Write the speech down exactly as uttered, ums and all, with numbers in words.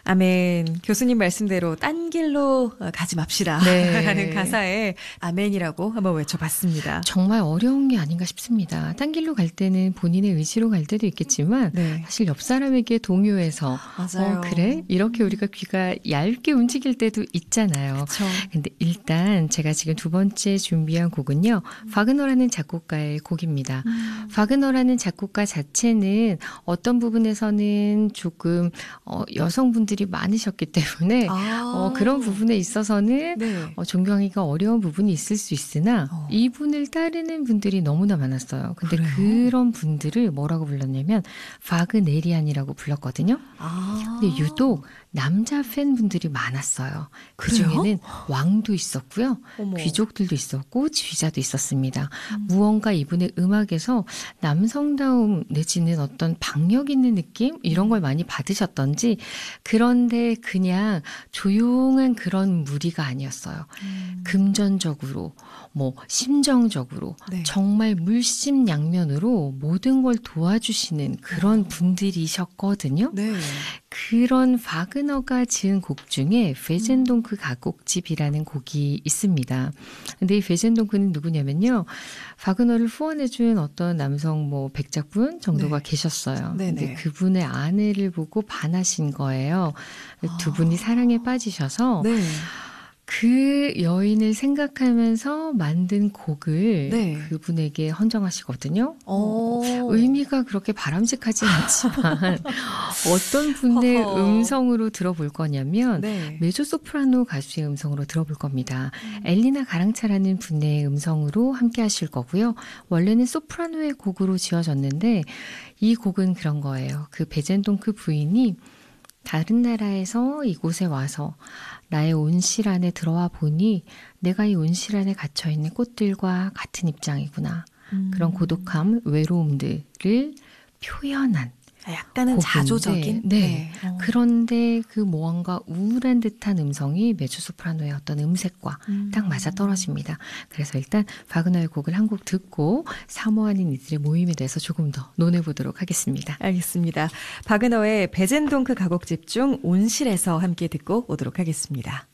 아멘. 교수님 말씀대로 딴 길로 가지 맙시다. 네. 라는 가사에 아멘이라고 한번 외쳐봤습니다. 정말 어려운 게 아닌가 싶습니다. 딴 길로 갈 때는 본인의 의지로 갈 때도 있겠지만 네. 사실 옆 사람에게 동요해서 맞아요. 어, 그래? 이렇게 우리가 귀가 얇게 움직일 때도 있잖아요. 그쵸. 근데 일단 제가 지금 두 번째 준비한 곡은요. 음. 바그너라는 작곡가의 곡입니다. 음. 바그너라는 작곡가 자체는 어떤 부분에서는 조금 어, 여성분들이 많으셨기 때문에 아. 어, 그런 부분에 있어서는 네. 어, 존경하기가 어려운 부분이 있을 수 있으나 어. 이분을 따르는 분들이 너무나 많았어요. 근데 그래요? 그런 분들을 뭐라고 불렀냐면 바그네리안이라고 불렀거든요. 아. 근데 유독 남자 팬분들이 많았어요. 그 중에는 왕도 있었고요. 어머. 귀족들도 있었고 지휘자도 있었습니다. 음. 무언가 이분의 음악에서 남성다움 내지는 어떤 박력 있는 느낌? 이런 걸 많이 받으셨던지 그런데 그냥 조용한 그런 무리가 아니었어요. 음. 금전적으로 뭐 심정적으로 네. 정말 물심양면으로 모든 걸 도와주시는 그런 분들이셨거든요. 네. 그런 바그너가 지은 곡 중에 베젠동크 가곡집이라는 곡이 있습니다. 근데 이 베젠동크는 누구냐면요. 바그너를 후원해준 어떤 남성 뭐 백작분 정도가 네. 계셨어요. 네네. 근데 그분의 아내를 보고 반하신 거예요. 두 분이 사랑에 빠지셔서 네. 그 여인을 생각하면서 만든 곡을 네. 그분에게 헌정하시거든요. 오. 의미가 그렇게 바람직하진 않지만 어떤 분의 허허. 음성으로 들어볼 거냐면 네. 메조소프라노 가수의 음성으로 들어볼 겁니다. 음. 엘리나 가랑차라는 분의 음성으로 함께 하실 거고요. 원래는 소프라노의 곡으로 지어졌는데 이 곡은 그런 거예요. 그 베젠동크 부인이 다른 나라에서 이곳에 와서 나의 온실 안에 들어와 보니 내가 이 온실 안에 갇혀있는 꽃들과 같은 입장이구나. 음. 그런 고독함, 외로움들을 표현한 약간은 곡인데, 자조적인? 네. 네. 어. 그런데 그 무언가 우울한 듯한 음성이 메조소프라노의 어떤 음색과 음. 딱 맞아 떨어집니다. 그래서 일단 바그너의 곡을 한 곡 듣고 사모하는 이들의 모임에 대해서 조금 더 논해보도록 하겠습니다. 알겠습니다. 바그너의 베젠동크 가곡집 중 온실에서 함께 듣고 오도록 하겠습니다.